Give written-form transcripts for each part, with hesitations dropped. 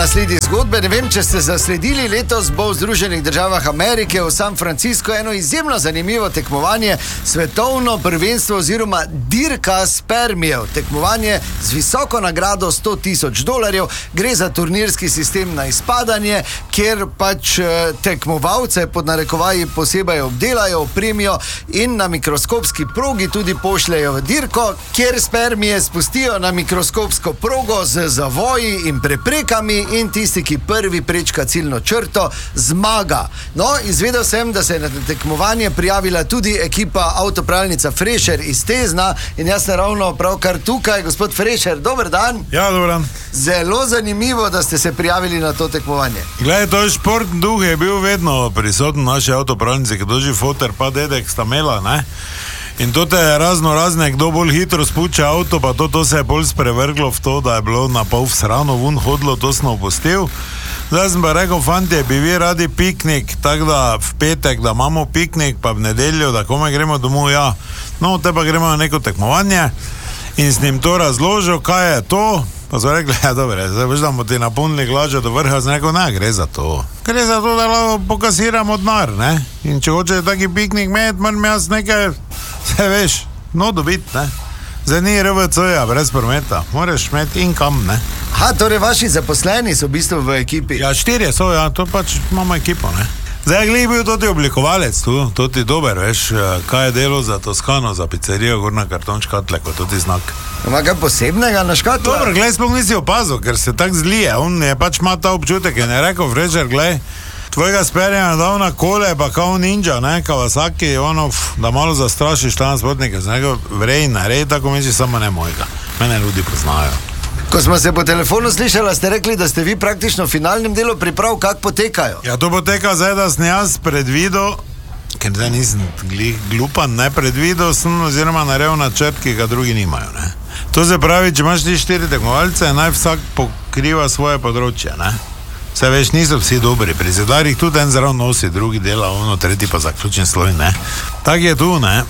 Sledi zgodbe, ne vem, če ste zasledili, letos bo v Združenih državah Amerike v San Francisco eno izjemno zanimivo tekmovanje, svetovno prvenstvo oziroma dirka spermijev. Tekmovanje z visoko nagrado $100,000. Gre za turnirski sistem na izpadanje, kjer pač tekmovalce pod narekovaji posebej obdelajo, opremijo in na mikroskopski progi tudi pošljejo v dirko, kjer spermije spustijo na mikroskopsko progo z zavoji in preprekami in tisti, ki prvi prečka ciljno črto, zmaga. No, izvedel sem, da se je na tekmovanje prijavila tudi ekipa avtopravljalnica Fresher iz Tezna in jaz sem ravno pravkar tukaj. Gospod Fresher, dober dan. Ja, dober dan. Zelo zanimivo, da ste se prijavili na to tekmovanje. Glej, to je športni duh, je bil vedno prisoten naši avtopravljalnici, ki doži foter pa dedek sta imela, ne? In to je razne, kdo bolj hitro spuče avto, pa to se je bolj sprevrglo v to, da je bilo na pol vsrano vun hodilo, to sem opustil. Zdaj sem pa rekel, fantje, bi vi radi piknik, tako da v petek, da imamo piknik, pa v nedeljo, da kome gremo domov, ja. No, te pa gremo na neko tekmovanje in s njim to razložil, kaj je to. Pa so rekli, ja, dobre, zdaj veš, da bomo ti napolnili glažo do vrha, sem rekel, ne, gre za to. Gre za to, da lahko pokasiramo denar, ne. In če hoče taki piknik imeti, moram jaz nekaj, se veš, no dobiti, ne. Zdaj ni RVC-ja, brez prometa, moraš imeti in kam, ne. Aha, torej vaši zaposleni so v bistvu v ekipi. Ja, 4 so, ja, to pač imamo ekipo, ne. Zdaj, glej, bil toti oblikovalec tu, toti dober, veš, kaj je delo za Toskano, za pizzerijo, gor na karton škatle, kot toti znak. Ima kaj posebnega na škatlu? Dobro, glej, sploh nisi opazil, ker se tak zlije, on je pač ima ta občutek in je rekel, Fresher, glej, tvojega sperja je dal na kole, pa kao ninja, ne, Kawasaki, ono, da malo zastrašiš transportnike, sem rekel, vrej, narej, tako misliš, samo ne mojega, mene ljudi poznajo. Ko smo se po telefonu slišali, ste rekli, da ste vi praktično v finalnem delu priprav, kak potekajo. Ja, to poteka zdaj, da sem jaz predvidel, ker zdaj nisem glupan, ne predvidel sem oziroma naredil načrt, ki ga drugi nimajo, ne. To se pravi, če imaš ti 4 tekmovalce, naj vsak pokriva svoje področje, ne. Saj veš, niso vsi dobri, pri zedarjih tudi en zraven nosi, drugi dela ono, tretji pa zaključen sloj, ne. Tak je tu, ne.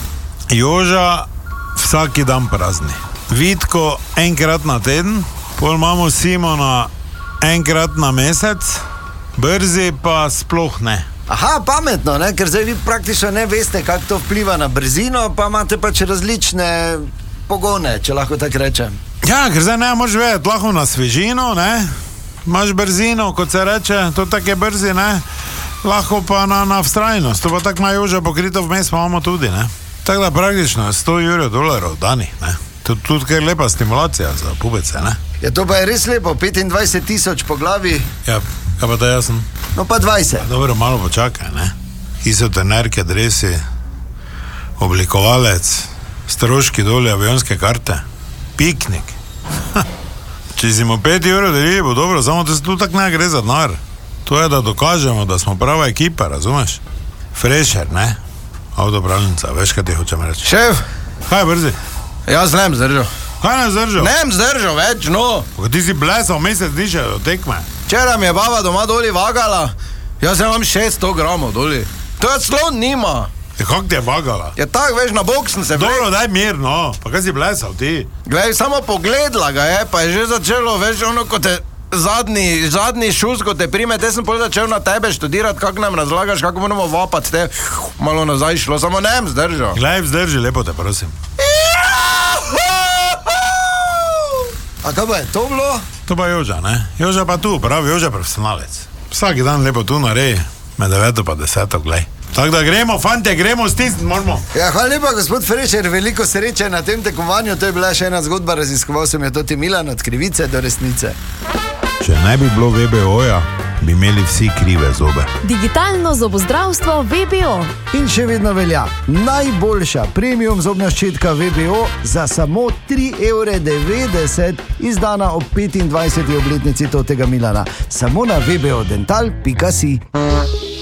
Joža vsaki dan prazni. Vitko enkrat na teden, pol imamo Simona enkrat na mesec, Brzi pa sploh ne. Aha, pametno, ne? Ker zdaj vi praktično ne veste, kako to vpliva na brzino, pa imate pač različne pogone, če lahko tako rečem. Ja, ker zdaj ne moraš vedeti, lahko na svežino, ne? Imaš brzino, kot se reče, to tako je brzi, ne? Lahko pa na vztrajnost, to pa tako ima Joža pokrito vmes, pa imamo tudi, ne? Tako da praktično $100 dani, ne? Tudi kar lepa stimulacija za pubece, ne? Ja, to pa je res lepo, 25,000 po glavi. Ja, kaj pa to jaz sem? No pa 20. Ja, dobro, malo počakaj, ne? Izotenerke, dresi, oblikovalec, stroški doli, avionske karte, piknik. Če si mu €5 delili, bo dobro, samo da se tu tak ne gre za denar. To je, da dokažemo, da smo prava ekipa, razumeš? Fresher, ne? Avtopravljalnica, veš, kaj ti hočem reči? Šef! Kaj je Brzi? Jaz ne zdržal. Kaj ne zdržal? Ne zdržal več, no. Ko ti si blesal mesec dni še do tekme. Včeraj mi je baba doma doli vagala, jaz imam 600 gramov doli. To je slon nima. Ja, kako ti je vagala? Ja tak, veš, na bok sem se Dobro, daj mir, no. Pa kaj si blesal ti? Glej, samo pogledala ga je, pa je že začelo, veš, ono, ko te zadnji šus, ko te prime, te sem pol začel na tebe študirati, kako nam razlagaš, kako moramo vapati te. Malo nazaj šlo, samo ne zdržal. Glej, vzdrži, lepo te prosim. A kaj pa je to bilo? To pa Joža, ne? Joža pa tu, pravi, Joža profesionalec. Vsak dan lepo tu nareji, med 9 pa 10, glej. Tako da gremo, fante, gremo, stisniti moramo. Ja, hvala lepa, gospod Fresher, veliko sreče na tem tekmovanju, to je bila še ena zgodba, raziskoval sem je toti Milan od krivice do resnice. Če ne bi bilo VBO-ja, bi imeli vsi krive zobe. Digitalno zobozdravstvo VBO. In še vedno velja, najboljša premium zobna ščetka VBO za samo €3,90, izdana ob 25. obletnici totega Milana. Samo na vbodental.si.